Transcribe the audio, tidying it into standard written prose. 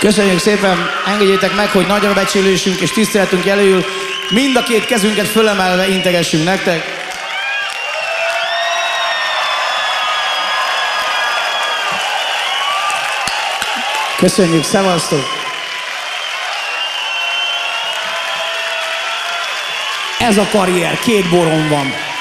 Köszönjük szépen, engedjétek meg, hogy nagyra becsülésünk és tiszteletünk jelöl, mind a két kezünket fölemelve integessünk nektek. Köszönjük, szevasztok! Ez a karrier, 2 borom van.